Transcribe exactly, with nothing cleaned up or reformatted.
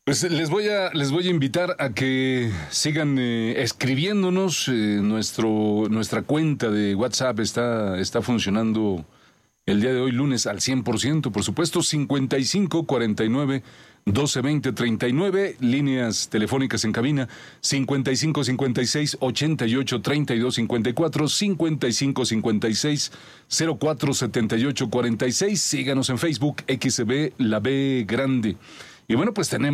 Pues les voy a les voy a invitar a que sigan eh, escribiéndonos. Eh, nuestro nuestra cuenta de WhatsApp está está funcionando el día de hoy, lunes, al cien por ciento, por supuesto. cincuenta y cinco cuarenta y nueve doce veinte treinta y nueve, líneas telefónicas en cabina cincuenta y cinco cincuenta y seis ochenta y ocho treinta y dos cincuenta y cuatro, cincuenta y cinco cincuenta y seis cero cuatro setenta y ocho cuarenta y seis. Síganos en Facebook, X B La B Grande. Y bueno, pues tenemos